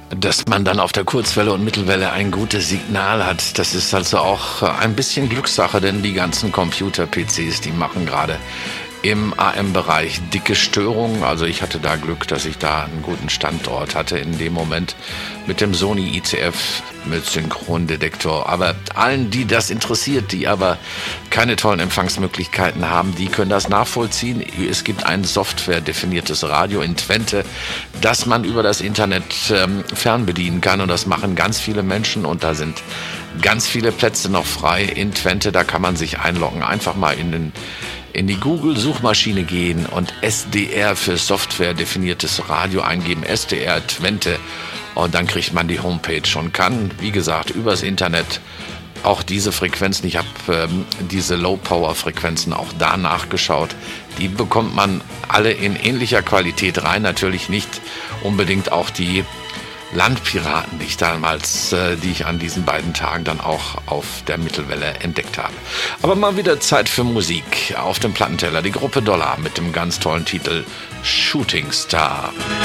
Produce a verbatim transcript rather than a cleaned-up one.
Dass man dann auf der Kurzwelle und Mittelwelle ein gutes Signal hat, das ist also auch ein bisschen Glückssache, denn die ganzen Computer-P Cs, die machen gerade im A M-Bereich dicke Störungen. Also ich hatte da Glück, dass ich da einen guten Standort hatte in dem Moment mit dem Sony I C F mit Synchrondetektor. Aber allen, die das interessiert, die aber keine tollen Empfangsmöglichkeiten haben, die können das nachvollziehen. Es gibt ein softwaredefiniertes Radio in Twente, das man über das Internet ähm, fernbedienen kann. Und das machen ganz viele Menschen und da sind ganz viele Plätze noch frei in Twente. Da kann man sich einloggen. Einfach mal in den in die Google-Suchmaschine gehen und S D R für Software-definiertes Radio eingeben, S D R Twente, und dann kriegt man die Homepage und kann, wie gesagt, übers Internet auch diese Frequenzen, ich habe ähm, diese Low-Power-Frequenzen auch da nachgeschaut, die bekommt man alle in ähnlicher Qualität rein, natürlich nicht unbedingt auch die Landpiraten, die ich damals, äh, die ich an diesen beiden Tagen dann auch auf der Mittelwelle entdeckt habe. Aber mal wieder Zeit für Musik auf dem Plattenteller. Die Gruppe Dollar mit dem ganz tollen Titel Shooting Star.